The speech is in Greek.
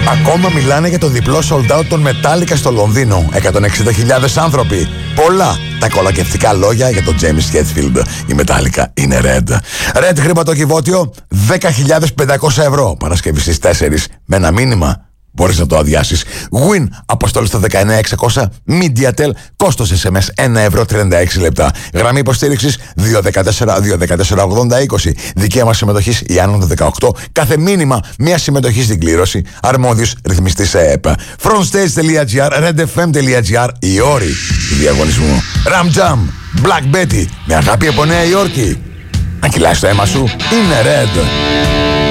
Ακόμα μιλάνε για το διπλό sold out των Metallica στο Λονδίνο. 160.000 άνθρωποι. Πολλά τα κολακευτικά λόγια για τον James Hetfield. Η Metallica είναι Red. Red χρηματοκιβώτιο 10.500 ευρώ. Παρασκευή στις 4 με ένα μήνυμα. Μπορείς να το αδειάσεις. Win αποστόλη στο 19600. Mediatel κόστος SMS 1 ευρώ 36 λεπτά. Γραμμή υποστήριξης 214-214-80-20. Δικαίωμα συμμετοχής ή άνω των 18. Κάθε μήνυμα μία συμμετοχή στην κλήρωση. Αρμόδιος ρυθμιστής ΕΕΠ. Frontstage.gr, redfm.gr. Οι όροι του διαγωνισμού. Ram Jam, Black Betty. Με αγάπη από Νέα Υόρκη. Αν κυλάει το αίμα σου, είναι Red.